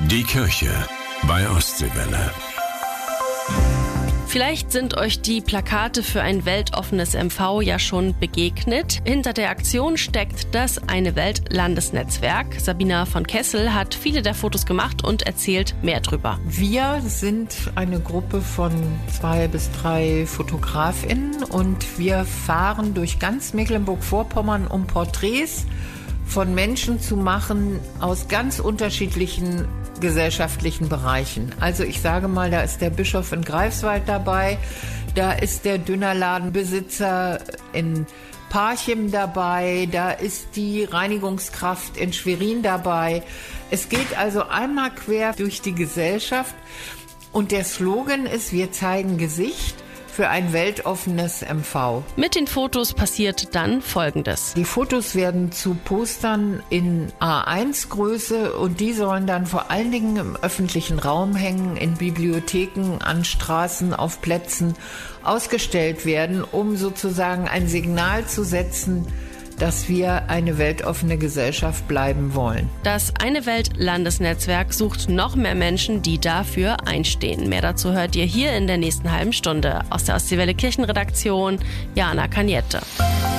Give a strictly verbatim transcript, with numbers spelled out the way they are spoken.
Die Kirche bei Ostseewelle. Vielleicht sind euch die Plakate für ein weltoffenes M V ja schon begegnet. Hinter der Aktion steckt das Eine Welt Landesnetzwerk. Sabina von Kessel hat viele der Fotos gemacht und erzählt mehr drüber. Wir sind eine Gruppe von zwei bis drei FotografInnen und wir fahren durch ganz Mecklenburg-Vorpommern, um Porträts von Menschen zu machen aus ganz unterschiedlichen gesellschaftlichen Bereichen. Also ich sage mal, da ist der Bischof in Greifswald dabei, da ist der Dönerladenbesitzer in Parchim dabei, da ist die Reinigungskraft in Schwerin dabei. Es geht also einmal quer durch die Gesellschaft und der Slogan ist: Wir zeigen Gesicht für ein weltoffenes M V. Mit den Fotos passiert dann Folgendes. Die Fotos werden zu Postern in A eins Größe und die sollen dann vor allen Dingen im öffentlichen Raum hängen, in Bibliotheken, an Straßen, auf Plätzen ausgestellt werden, um sozusagen ein Signal zu setzen, dass wir eine weltoffene Gesellschaft bleiben wollen. Das Eine Welt Landesnetzwerk sucht noch mehr Menschen, die dafür einstehen. Mehr dazu hört ihr hier in der nächsten halben Stunde. Aus der Ostseewelle Kirchenredaktion, Jana Kaniette.